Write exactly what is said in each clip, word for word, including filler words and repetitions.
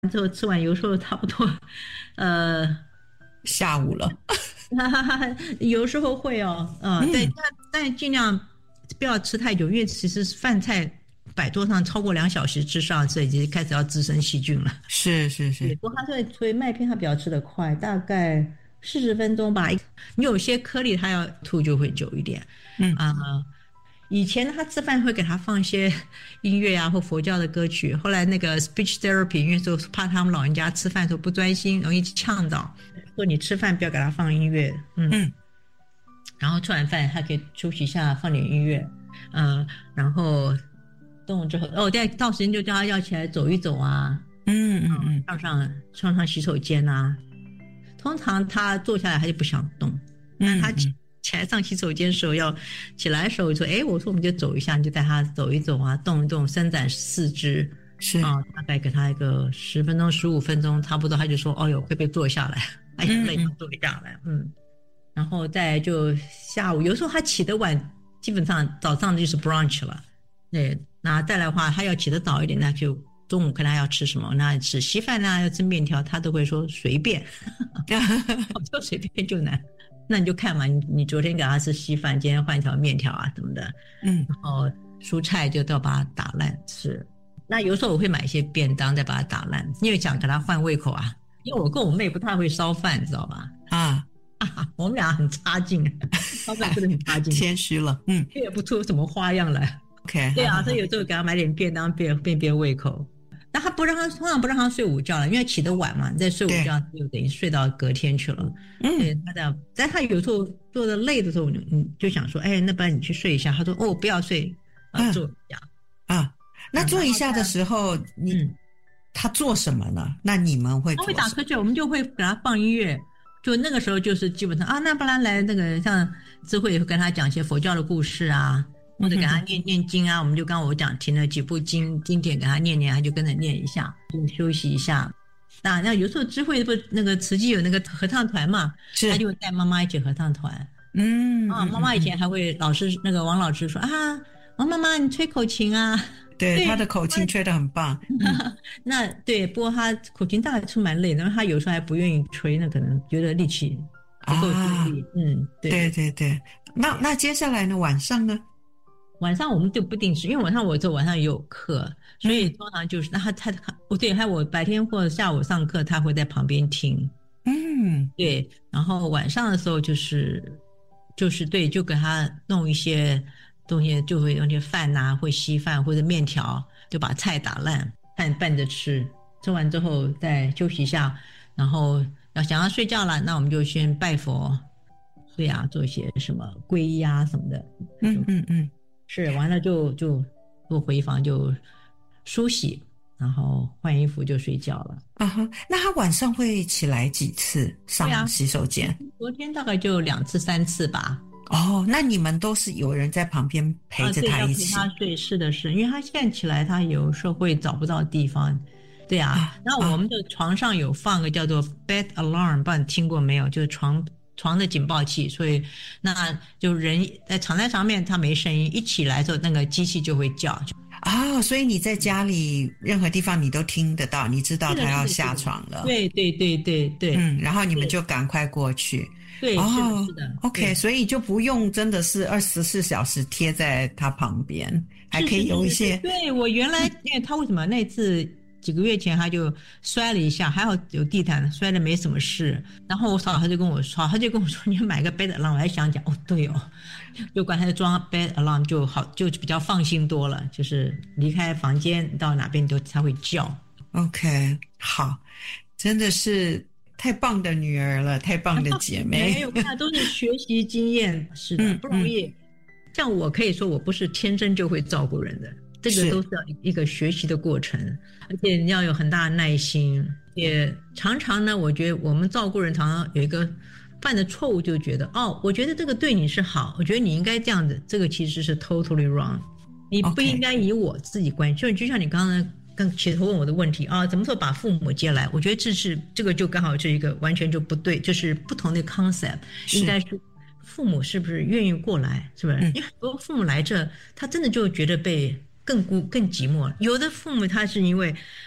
之后吃完有时候差不多呃下午了。 有时候会哦，呃，嗯、对，但但尽量不要吃太久，因为其实饭菜摆桌上超过两小时之上，所以已经开始要滋生细菌了。 是是是， 不过它所以所以麦片它比较吃得快，大概四十分钟吧。你有些颗粒它要吐就会久一点。 嗯啊、呃，以前他吃饭会给他放一些音乐啊或佛教的歌曲，后来那个 speech therapy 因为说怕他们老人家吃饭的时候不专心，容易呛到，说你吃饭不要给他放音乐。嗯。嗯，然后吃完饭他可以休息一下，放点音乐。嗯，然后动了之后，哦，再到时间就叫他要起来走一走啊。 嗯嗯嗯， 上上上上洗手间啊。通常他坐下来他就不想动，但他起起来上洗手间的时候要起来的时候说，哎，我说我们就走一下，你就带他走一走啊，动一动，伸展四肢。 是啊，大概给他一个十分钟、十五分钟，差不多他就说，哦哟，会不会坐下来？哎呀，累，坐下来。嗯，然后再就下午，有时候他起得晚，基本上早上就是 brunch 了。对，那再来的话，他要起得早一点，那就中午看他要吃什么，那吃稀饭啊，要吃面条，他都会说随便。我说随便就难，那你就看嘛，你你昨天给他吃稀饭，今天换一条面条啊什么的。嗯，然后蔬菜就都要把它打烂吃。那有时候我会买一些便当再把它打烂，因为想给他换胃口啊。因为我跟我妹不太会烧饭，知道吧？ 啊。 啊，我们俩很差劲，烧饭真的很差劲， 谦虚了，嗯， 也不出什么花样来。 OK， 对啊，所以有时候给他买点便当变变变胃口。那他不让他通常不让他睡午觉了，因为起得晚嘛，你再睡午觉就等于睡到隔天去了。嗯，对，他这样，但他有时候做的累的时候，你就想说，哎，那不然你去睡一下。他说，哦，不要睡，啊，坐一下啊。那坐一下的时候，你、嗯、他做什么呢？那你们会做什么？ 他会打瞌睡，我们就会给他放音乐。就那个时候就是基本上啊，那不然来那个像智慧也会跟他讲一些佛教的故事啊，或者给他念念经啊。我们就刚刚我讲听了几部经经典给他念念，他就跟着念一下，就休息一下。那那有时候智慧不那个慈济有那个合唱团嘛，他就带妈妈一起合唱团。嗯啊，妈妈以前还会老师那个王老师说啊，王妈妈你吹口琴啊。 对，对他的口琴吹得很棒。 嗯、那对，不过他口琴大概吹蛮累的，他有时候还不愿意吹，那可能觉得力气不够力、啊。嗯，对对对对。那那接下来呢？晚上呢？ 晚上我们就不定时，因为晚上我这晚上也有课，所以通常就是、嗯、那他他哦对，还有我白天或者下午上课，他会在旁边听。嗯，对。然后晚上的时候就是就是对，就给他弄一些。东西就会用些饭啊，会稀饭或者面条，就把菜打烂，拌拌着吃。吃完之后再休息一下，然后要想要睡觉了，那我们就先拜佛，对啊，做一些什么皈依啊什么的。 嗯嗯嗯， 是完了就就就回房就梳洗，然后换衣服就睡觉了。 啊哈，那他晚上会起来几次上洗手间？ 啊、昨天大概就两次三次吧。 哦，那你们都是有人在旁边陪着他一起？ 啊、对，陪他睡，是的是，因为他现在起来，他有时候会找不到地方。对啊，啊那我们的床上有放个叫做 bed alarm， 不知道你听过没有？就是床床的警报器，所以那就人在躺在上面，他没声音，一起来的时候，那个机器就会叫。 啊、哦，所以你在家里任何地方你都听得到，你知道他要下床了。 对对对对对， 嗯，然后你们就赶快过去。 对， 哦、 是的，是的。 OK， 所以就不用真的是二十四小时贴在他旁边，还可以有一些。 是是是是对，我原来因为他为什么那次几个月前他就摔了一下，还好有地毯，摔了没什么事。然后我嫂他就跟我说，他就跟我说你要买个 bed alarm， 我还想讲哦，对哦，就管他就装 bed alarm 就好，就比较放心多了。就是离开房间到哪边都他会叫。 OK， 好，真的是。太棒的女儿了，太棒的姐妹。 没有，看都是学习经验，是的，不容易。嗯嗯、像我可以说，我不是天生就会照顾人的，这个都是一个学习的过程，而且你要有很大的耐心。也常常呢，我觉得我们照顾人常常有一个犯的错误，就觉得哦，我觉得这个对你是好，我觉得你应该这样子，这个其实是 totally wrong。你不应该以我自己关系，就就像你刚刚。刚起头问我的问题啊，怎么说把父母接来？我觉得这是这个就刚好是一个完全就不对，就是不同的 concept， 应该是父母是不是愿意过来，是不是？嗯、因为很多父母来这，他真的就觉得被更孤更寂寞。有的父母他是因为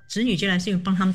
子女接来是因为帮他们